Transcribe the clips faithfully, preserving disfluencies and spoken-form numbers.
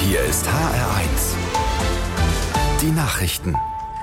Hier ist H R eins. Die Nachrichten.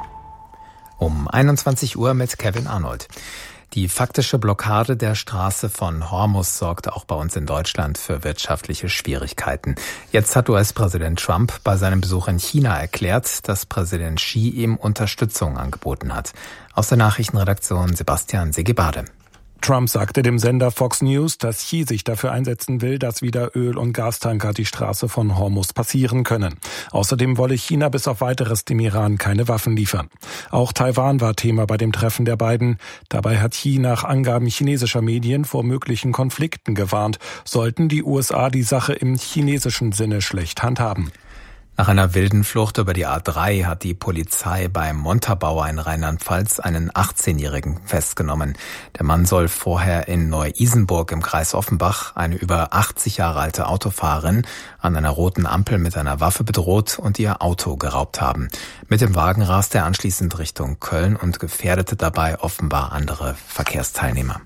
Um einundzwanzig Uhr mit Kevin Arnold. Die faktische Blockade der Straße von Hormuz sorgt auch bei uns in Deutschland für wirtschaftliche Schwierigkeiten. Jetzt hat U S-Präsident Trump bei seinem Besuch in China erklärt, dass Präsident Xi ihm Unterstützung angeboten hat. Aus der Nachrichtenredaktion Sebastian Segebade. Trump sagte dem Sender Fox News, dass Xi sich dafür einsetzen will, dass wieder Öl- und Gastanker die Straße von Hormuz passieren können. Außerdem wolle China bis auf Weiteres dem Iran keine Waffen liefern. Auch Taiwan war Thema bei dem Treffen der beiden. Dabei hat Xi nach Angaben chinesischer Medien vor möglichen Konflikten gewarnt, sollten die U S A die Sache im chinesischen Sinne schlecht handhaben. Nach einer wilden Flucht über die A drei hat die Polizei bei Montabaur in Rheinland-Pfalz einen achtzehnjährigen festgenommen. Der Mann soll vorher in Neu-Isenburg im Kreis Offenbach eine über achtzig Jahre alte Autofahrerin an einer roten Ampel mit einer Waffe bedroht und ihr Auto geraubt haben. Mit dem Wagen raste er anschließend Richtung Köln und gefährdete dabei offenbar andere Verkehrsteilnehmer.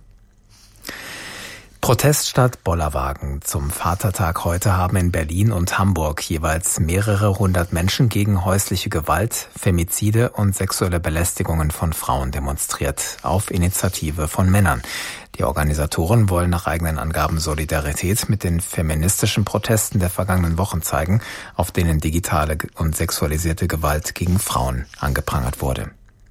Protest statt Bollerwagen. Zum Vatertag heute haben in Berlin und Hamburg jeweils mehrere hundert Menschen gegen häusliche Gewalt, Femizide und sexuelle Belästigungen von Frauen demonstriert, auf Initiative von Männern. Die Organisatoren wollen nach eigenen Angaben Solidarität mit den feministischen Protesten der vergangenen Wochen zeigen, auf denen digitale und sexualisierte Gewalt gegen Frauen angeprangert wurde.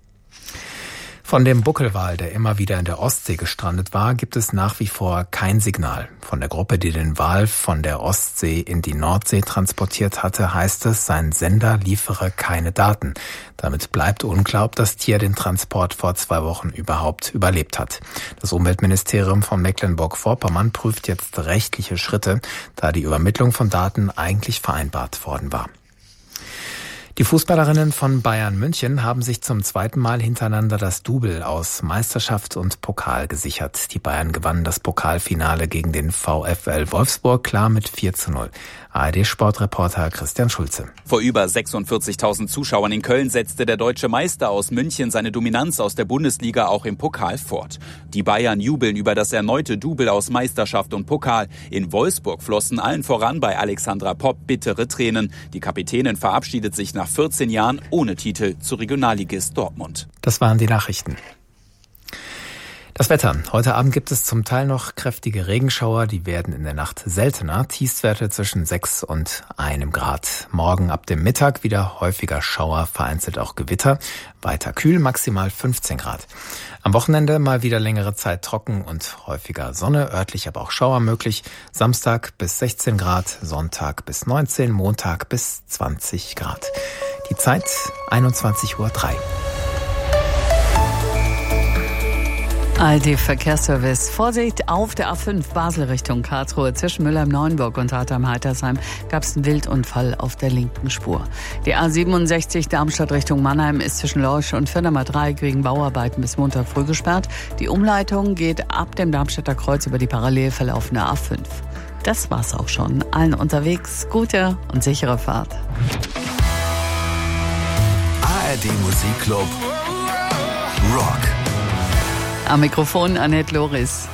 Von dem Buckelwal, der immer wieder in der Ostsee gestrandet war, gibt es nach wie vor kein Signal. Von der Gruppe, die den Wal von der Ostsee in die Nordsee transportiert hatte, heißt es, sein Sender liefere keine Daten. Damit bleibt unklar, ob das Tier den Transport vor zwei Wochen überhaupt überlebt hat. Das Umweltministerium von Mecklenburg-Vorpommern prüft jetzt rechtliche Schritte, da die Übermittlung von Daten eigentlich vereinbart worden war. Die Fußballerinnen von Bayern München haben sich zum zweiten Mal hintereinander das Double aus Meisterschaft und Pokal gesichert. Die Bayern gewannen das Pokalfinale gegen den VfL Wolfsburg klar mit vier zu null. A R D-Sportreporter Christian Schulze. Vor über sechsundvierzigtausend Zuschauern in Köln setzte der deutsche Meister aus München seine Dominanz aus der Bundesliga auch im Pokal fort. Die Bayern jubeln über das erneute Double aus Meisterschaft und Pokal. In Wolfsburg flossen allen voran bei Alexandra Popp bittere Tränen. Die Kapitänin verabschiedet sich nach vierzehn Jahren ohne Titel zu Regionalligist Dortmund. Das waren die Nachrichten. Das Wetter. Heute Abend gibt es zum Teil noch kräftige Regenschauer, die werden in der Nacht seltener. Tiefstwerte zwischen sechs und einem Grad. Morgen ab dem Mittag wieder häufiger Schauer, vereinzelt auch Gewitter. Weiter kühl, maximal fünfzehn Grad. Am Wochenende mal wieder längere Zeit trocken und häufiger Sonne, örtlich aber auch Schauer möglich. Samstag bis sechzehn Grad, Sonntag bis neunzehn, Montag bis zwanzig Grad. Die Zeit einundzwanzig Uhr drei. A R D-Verkehrsservice. Vorsicht auf der A fünf Basel Richtung Karlsruhe. Zwischen Mülheim-Neuenburg und Hartheim-Heitersheim gab es einen Wildunfall auf der linken Spur. Die A siebenundsechzig Darmstadt Richtung Mannheim ist zwischen Lorsch und Firnheimer Dreieck wegen Bauarbeiten bis Montag früh gesperrt. Die Umleitung geht ab dem Darmstädter Kreuz über die parallel verlaufende A fünf. Das war's auch schon. Allen unterwegs gute und sichere Fahrt. A R D Musikclub Rock. Am Mikrofon Annette Loris.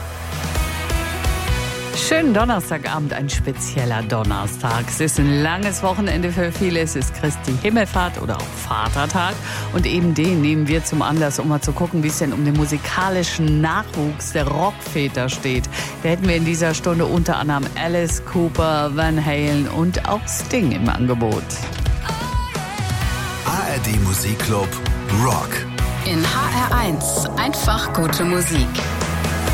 Schönen Donnerstagabend, ein spezieller Donnerstag. Es ist ein langes Wochenende für viele. Es ist Christi Himmelfahrt oder auch Vatertag. Und eben den nehmen wir zum Anlass, um mal zu gucken, wie es denn um den musikalischen Nachwuchs der Rockväter steht. Da hätten wir in dieser Stunde unter anderem Alice Cooper, Van Halen und auch Sting im Angebot. A R D Musikclub Rock. In H R eins einfach gute Musik.